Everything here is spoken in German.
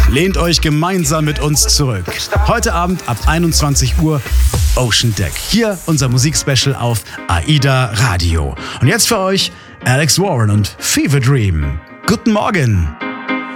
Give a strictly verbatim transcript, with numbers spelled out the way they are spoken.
Lehnt euch gemeinsam mit uns zurück. Heute Abend ab einundzwanzig Uhr Ocean Deck. Hier unser Musikspecial auf AIDA Radio. Und jetzt für euch Alex Warren und Fever Dream. Guten Morgen.